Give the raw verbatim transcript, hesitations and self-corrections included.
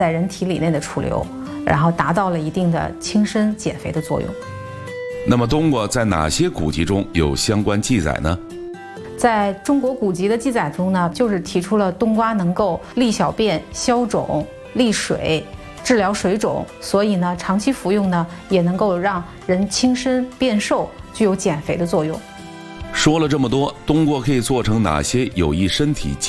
在人体里内的储留，然后达到了一定的轻身减肥的作用。 那么冬瓜在哪些古籍中有相关记载呢？ 在中国古籍的记载中呢，就是提出了冬瓜能够利小便、消肿、利水、治疗水肿，所以呢，长期服用呢，也能够让人轻身变瘦，具有减肥的作用。 说了这么多，冬瓜可以做成哪些有益身体